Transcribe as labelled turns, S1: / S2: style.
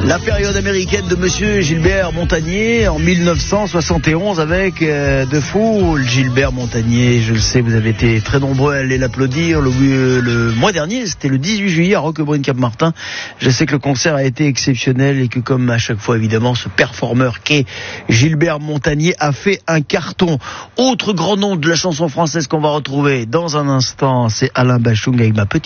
S1: La période américaine de Monsieur Gilbert Montagnier en 1971 avec The Fool. Gilbert Montagnier, je le sais, vous avez été très nombreux à aller l'applaudir le mois dernier, c'était le 18 juillet à Roquebrune-Cap-Martin. Je sais que le concert a été exceptionnel et que comme à chaque fois évidemment ce performeur qu'est Gilbert Montagnier a fait un carton. Autre grand nom de la chanson française qu'on va retrouver dans un instant, c'est Alain Bachung avec Ma Petite